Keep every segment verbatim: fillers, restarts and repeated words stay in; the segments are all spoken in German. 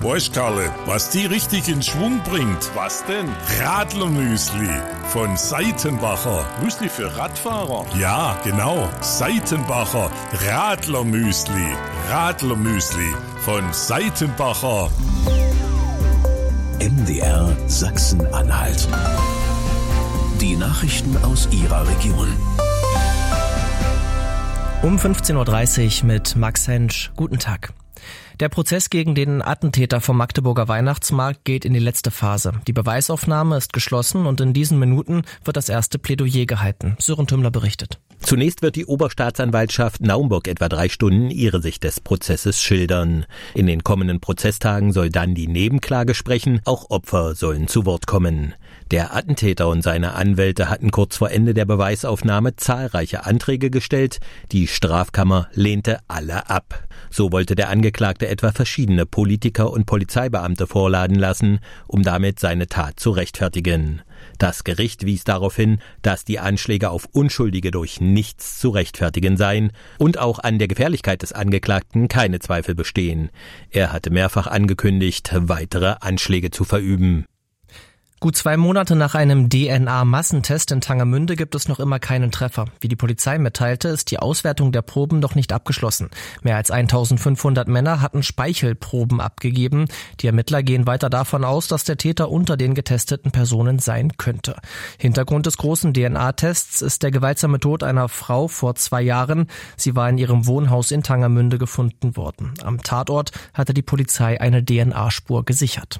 Weißt, Karle, was die richtig in Schwung bringt? Was denn? Radlermüsli von Seitenbacher. Müsli für Radfahrer? Ja, genau. Seitenbacher Radlermüsli. Radlermüsli von Seitenbacher. M D R Sachsen-Anhalt. Die Nachrichten aus Ihrer Region. Um fünfzehn Uhr dreißig mit Max Hensch. Guten Tag. Der Prozess gegen den Attentäter vom Magdeburger Weihnachtsmarkt geht in die letzte Phase. Die Beweisaufnahme ist geschlossen und in diesen Minuten wird das erste Plädoyer gehalten. Sören Tümmler berichtet. Zunächst wird die Oberstaatsanwaltschaft Naumburg etwa drei Stunden ihre Sicht des Prozesses schildern. In den kommenden Prozesstagen soll dann die Nebenklage sprechen, auch Opfer sollen zu Wort kommen. Der Attentäter und seine Anwälte hatten kurz vor Ende der Beweisaufnahme zahlreiche Anträge gestellt. Die Strafkammer lehnte alle ab. So wollte der Angeklagte etwa verschiedene Politiker und Polizeibeamte vorladen lassen, um damit seine Tat zu rechtfertigen. Das Gericht wies darauf hin, dass die Anschläge auf Unschuldige durch nichts zu rechtfertigen seien und auch an der Gefährlichkeit des Angeklagten keine Zweifel bestehen. Er hatte mehrfach angekündigt, weitere Anschläge zu verüben. Gut zwei Monate nach einem D N A-Massentest in Tangermünde gibt es noch immer keinen Treffer. Wie die Polizei mitteilte, ist die Auswertung der Proben noch nicht abgeschlossen. Mehr als eintausendfünfhundert Männer hatten Speichelproben abgegeben. Die Ermittler gehen weiter davon aus, dass der Täter unter den getesteten Personen sein könnte. Hintergrund des großen D N A-Tests ist der gewaltsame Tod einer Frau vor zwei Jahren. Sie war in ihrem Wohnhaus in Tangermünde gefunden worden. Am Tatort hatte die Polizei eine D N A-Spur gesichert.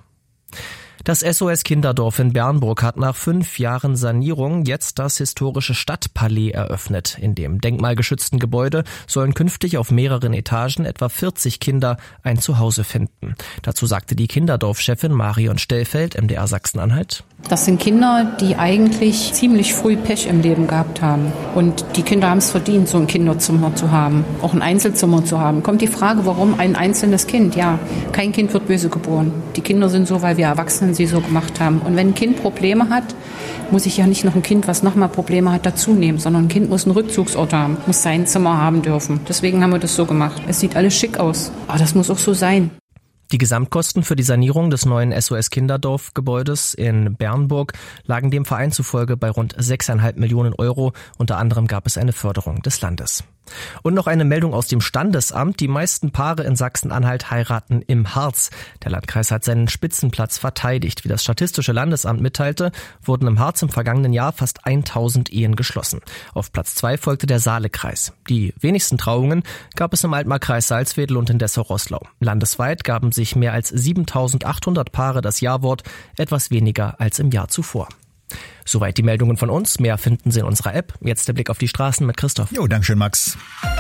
Das S O S Kinderdorf in Bernburg hat nach fünf Jahren Sanierung jetzt das historische Stadtpalais eröffnet. In dem denkmalgeschützten Gebäude sollen künftig auf mehreren Etagen etwa vierzig Kinder ein Zuhause finden. Dazu sagte die Kinderdorf-Chefin Marion Stellfeld, M D R Sachsen-Anhalt. Das sind Kinder, die eigentlich ziemlich früh Pech im Leben gehabt haben. Und die Kinder haben es verdient, so ein Kinderzimmer zu haben, auch ein Einzelzimmer zu haben. Kommt die Frage, warum ein einzelnes Kind? Ja, kein Kind wird böse geboren. Die Kinder sind so, weil wir Erwachsenen sie so gemacht haben. Und wenn ein Kind Probleme hat, muss ich ja nicht noch ein Kind, was nochmal Probleme hat, dazu nehmen, sondern ein Kind muss einen Rückzugsort haben, muss sein Zimmer haben dürfen. Deswegen haben wir das so gemacht. Es sieht alles schick aus, aber das muss auch so sein. Die Gesamtkosten für die Sanierung des neuen S O S Kinderdorf-Gebäudes in Bernburg lagen dem Verein zufolge bei rund sechseinhalb Millionen Euro. Unter anderem gab es eine Förderung des Landes. Und noch eine Meldung aus dem Standesamt. Die meisten Paare in Sachsen-Anhalt heiraten im Harz. Der Landkreis hat seinen Spitzenplatz verteidigt. Wie das Statistische Landesamt mitteilte, wurden im Harz im vergangenen Jahr fast tausend Ehen geschlossen. Auf Platz zwei folgte der Saalekreis. Die wenigsten Trauungen gab es im Altmarkkreis Salzwedel und in Dessau-Roßlau. Landesweit gaben sich mehr als siebentausendachthundert Paare das Ja-Wort, etwas weniger als im Jahr zuvor. Soweit die Meldungen von uns. Mehr finden Sie in unserer App. Jetzt der Blick auf die Straßen mit Christoph. Jo, dankeschön, Max.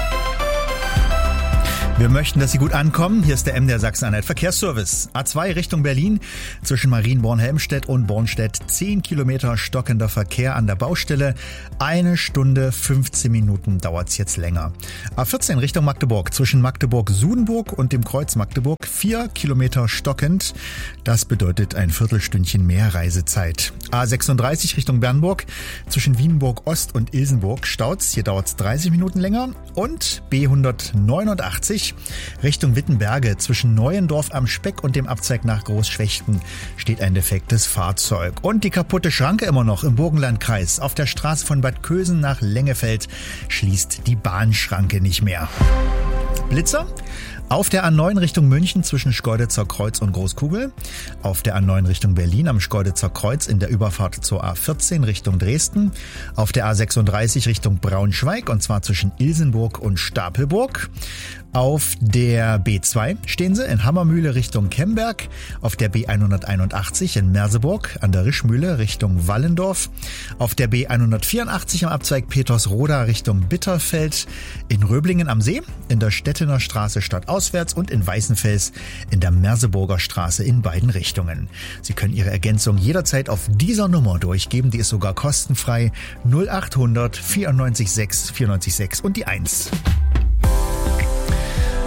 Wir möchten, dass Sie gut ankommen. Hier ist der M D R Sachsen-Anhalt Verkehrsservice. A zwei Richtung Berlin zwischen Marienborn-Helmstedt und Bornstedt. zehn Kilometer stockender Verkehr an der Baustelle. Eine Stunde, fünfzehn Minuten dauert's jetzt länger. A vierzehn Richtung Magdeburg zwischen Magdeburg-Sudenburg und dem Kreuz Magdeburg. vier Kilometer stockend. Das bedeutet ein Viertelstündchen mehr Reisezeit. A sechsunddreißig Richtung Bernburg zwischen Wienburg-Ost und Ilsenburg staut's. Hier dauert's dreißig Minuten länger. Und B hundertneunundachtzig Richtung Wittenberge zwischen Neuendorf am Speck und dem Abzweig nach Großschwechten steht ein defektes Fahrzeug. Und die kaputte Schranke immer noch im Burgenlandkreis. Auf der Straße von Bad Kösen nach Lengefeld schließt die Bahnschranke nicht mehr. Blitzer? Auf der A neun Richtung München zwischen Schkeuditzer Kreuz und Großkugel. Auf der A neun Richtung Berlin am Schkeuditzer Kreuz in der Überfahrt zur A vierzehn Richtung Dresden. Auf der A sechsunddreißig Richtung Braunschweig und zwar zwischen Ilsenburg und Stapelburg. Auf der B zwei stehen sie in Hammermühle Richtung Kemberg, auf der B hunderteinundachtzig in Merseburg, an der Rischmühle Richtung Wallendorf, auf der B hundertvierundachtzig am Abzweig Petersroda Richtung Bitterfeld, in Röblingen am See, in der Stettener Straße stadtauswärts und in Weißenfels in der Merseburger Straße in beiden Richtungen. Sie können Ihre Ergänzung jederzeit auf dieser Nummer durchgeben, die ist sogar kostenfrei null achthundert vierundneunzig sechs vierundneunzig sechs und die eins.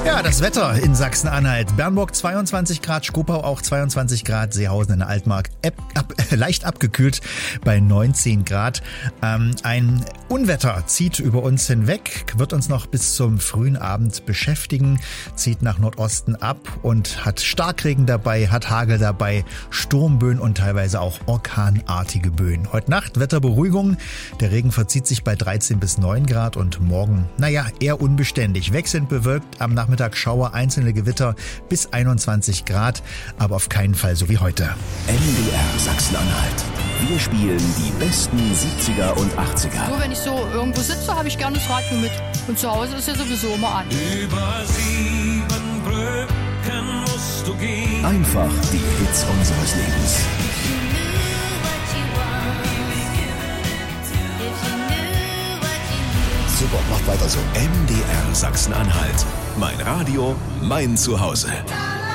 Ja, das Wetter in Sachsen-Anhalt. Bernburg zweiundzwanzig Grad, Schkopau auch zweiundzwanzig Grad, Seehausen in der Altmark ab, ab, leicht abgekühlt bei neunzehn Grad. Ähm, ein Unwetter zieht über uns hinweg, wird uns noch bis zum frühen Abend beschäftigen, zieht nach Nordosten ab und hat Starkregen dabei, hat Hagel dabei, Sturmböen und teilweise auch orkanartige Böen. Heute Nacht Wetterberuhigung, der Regen verzieht sich bei dreizehn bis neun Grad und morgen, naja, eher unbeständig, wechselnd bewölkt, am Nachmittag Schauer, einzelne Gewitter bis einundzwanzig Grad, aber auf keinen Fall so wie heute. M D R Sachsen-Anhalt. Wir spielen die besten siebziger und achtziger. Nur wenn ich so irgendwo sitze, habe ich gerne das Radio mit. Und zu Hause ist ja sowieso immer an. Über sieben Brücken musst du gehen. Einfach die Hits unseres Lebens. Super, macht weiter so. M D R Sachsen-Anhalt. Mein Radio, mein Zuhause.